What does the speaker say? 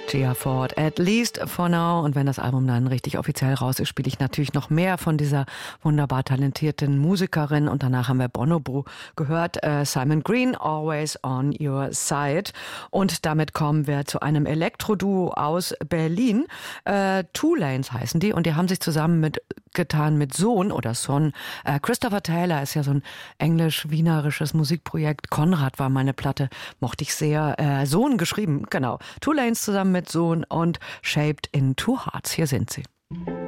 Gia Ford, At Least for Now. Und wenn das Album dann richtig offiziell raus ist, spiele ich natürlich noch mehr von dieser wunderbar talentierten Musikerin. Und danach haben wir Bonobo gehört, Simon Green, Always on Your Side. Und damit kommen wir zu einem Elektro-Duo aus Berlin. Two Lanes heißen die und die haben sich zusammengetan mit Sohn oder Son. Christopher Taylor ist ja so ein englisch-wienerisches Musikprojekt. Konrad war meine Platte, mochte ich sehr. Sohn geschrieben, genau. Two Lanes zusammen mit Sohn und Shaped in Two Hearts. Hier sind sie.